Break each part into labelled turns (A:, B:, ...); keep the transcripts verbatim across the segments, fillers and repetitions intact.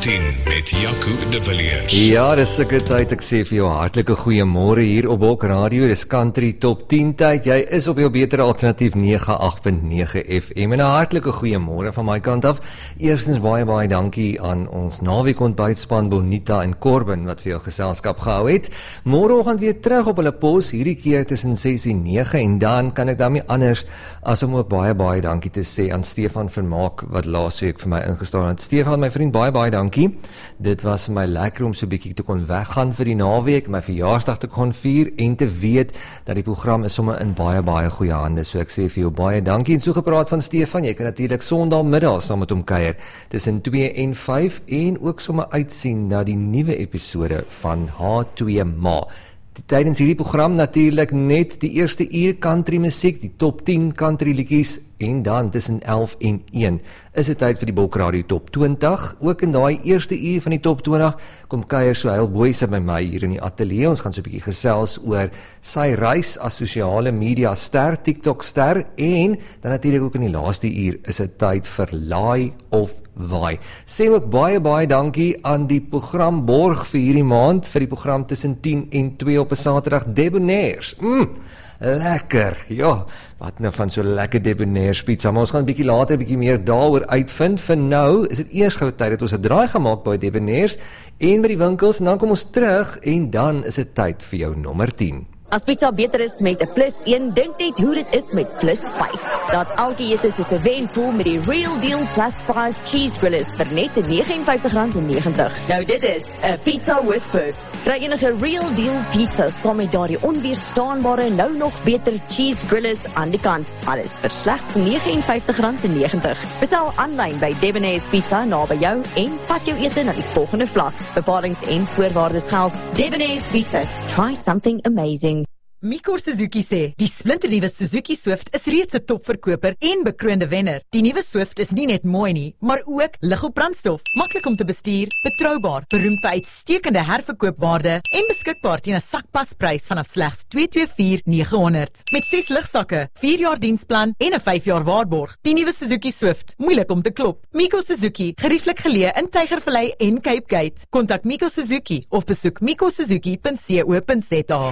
A: tien met Jaco de Villiers.
B: Ja, dis 'n tyd, ek sê vir jou hartlike goeiemôre hier op Bok Radio. Dis Country Top tien tyd. Jy is op jou beter alternatief nege agt punt nege F M. En 'n hartlike goeiemôre van my kant af. Eerstens baie baie dankie aan ons naweek ontbytspan Bonita en Corbin wat vir jou geselskap gehou het. Môreoggend weer terug op hulle pos, hierdie keer tussen ses en nege, en dan kan ek daarmee anders as om ook baie baie dankie te sê aan Stefan Vermaak wat laasweek vir my ingestaan het. Stefan, my vriend, baie baie dankie. Dit was vir my lekker om so 'n bietjie te kon weggaan vir die naweek, my verjaarsdag te kon vier en te weet dat die program is sommer in baie baie goeie hande. So ek sê vir jou baie dankie. En so gepraat van Stefan, jy kan natuurlik Sondagmiddag saam met hom kuier tussen twee en vyf en ook sommer uitsien na die nuwe episode van H twee Ma. Tydens hierdie program natuurlik net die eerste uur country musiek, die top tien country liedjies, en dan tussen elf en een is dit tyd vir die Bok Radio Top twintig. Ook in daai eerste uur van die Top twintig kom kuier Sohail Boyse by my hier in die ateljee. Ons gaan so 'n bietjie gesels oor sy reis as sosiale media ster, TikTok ster, en dan natuurlik ook in die laaste uur is dit tyd vir Laai of Waai. Sê ook baie baie dankie aan die programborg vir hierdie maand, vir die program tussen tien en twee op 'n Saterdag, Debonaires. Mm. Lekker, ja, wat nou van so lekker Debonaires pizza, maar ons gaan 'n bietjie later 'n bietjie meer daaroor uitvind. Vir nou is dit eers gou tyd dat ons 'n draai gaan maak by Debonaires en by die winkels, en dan kom ons terug en dan is dit tyd vir jou nommer tien.
C: As pizza beter is met 'n plus een, dink net hoe dit is met plus vyf. Dat elke ete soos 'n wen voel met die Real Deal plus vyf cheese grillers vir net vyf en vyftig rand en negentig. Nou dit is 'n pizza with perks. Kry enige Real Deal pizza saam met daardie onweerstaanbare nou nog beter cheese grillers aan die kant. Alles vir slegs vyf en vyftig rand en negentig. Bestel aanlyn by Debonaires Pizza naby jou en vat jou ete na die volgende vlak. Bepalings en voorwaardes geld. Debonaires Pizza. Try something amazing.
D: Mikor Suzuki sê, die splinternuwe Suzuki Swift is reeds 'n topverkoper en bekroonde wenner. Die nuwe Swift is nie net mooi nie, maar ook lig op brandstof, maklik om te bestuur, betroubaar, beroemd vir uitstekende herverkoopwaarde en beskikbaar teen 'n sakpasprys vanaf slegs twee twee vier negehonderd. Met ses ligsakke, vier jaar diensplan en 'n vyf jaar waarborg. Die nuwe Suzuki Swift, moeilik om te klop. Miko Suzuki, gerieflik geleë in Tygervallei en Cape Gate. Kontak Miko Suzuki of besoek miko suzuki punt co punt za.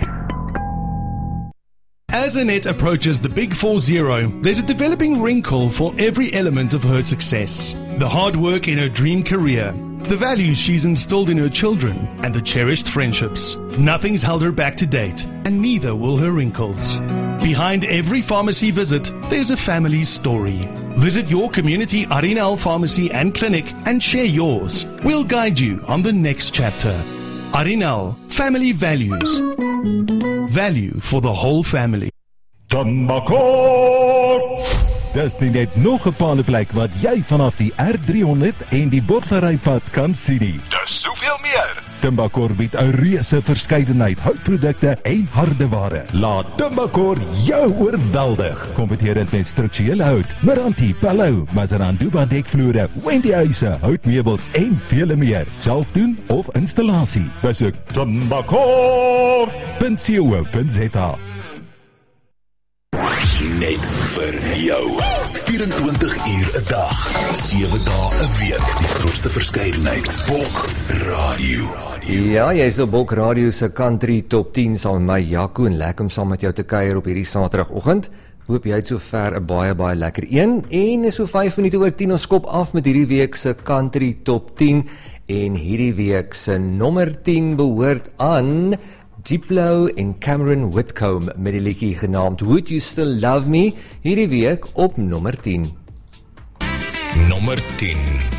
E: As Annette approaches the Big Four Zero, there's a developing wrinkle for every element of her success. The hard work in her dream career, the values she's instilled in her children, and the cherished friendships. Nothing's held her back to date, and neither will her wrinkles. Behind every pharmacy visit, there's a family story. Visit your community Arinal pharmacy and clinic and share yours. We'll guide you on the next chapter. Arinal, family values. Value for the whole family.
F: Tumbakor! Dis nie net nog 'n paneplek wat jy vanaf die R driehonderd en die Bottlerypad kan sien nie.
A: Dis soveel meer.
F: Tumbakor bied 'n reuse verskeidenheid houtprodukte en hardeware. Laat Tumbakor jou oorweldig. Kompeterend met strukturele hout, Meranti, Palou, Mazaranduba dekvloere, Wendy huise, houtmeubels en vele meer. Self doen of installasie. Besoek tumbakor punt co punt za.
A: Net vir jou. vyerentwintig uur 'n dag, sewe dae 'n week. Die grootste verskeidenheid. Bok Radio.
B: Ja, jy is op Bok Radio se Country Top tien saam met my Jaco, en lekker om saam met jou te kuier op hierdie Saterdagoggend. Hoop jy het so ver 'n baie baie lekker een, en is so vyf minute oor tien, ons kop af met hierdie week se Country Top tien, en hierdie week se nommer tien behoort aan Diplo en Cameron Whitcomb met die liedjie genaamd Would You Still Love Me, hierdie week op nommer tien.
A: Nommer tien.